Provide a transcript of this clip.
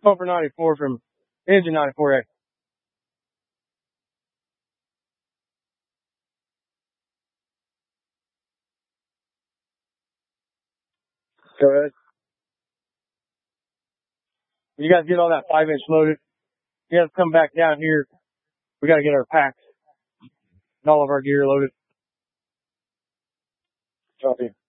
Pumper 94 from Engine 94A. Go ahead. You guys get all that 5-inch loaded. You guys come back down here. We got to get our packs and all of our gear loaded. Copy.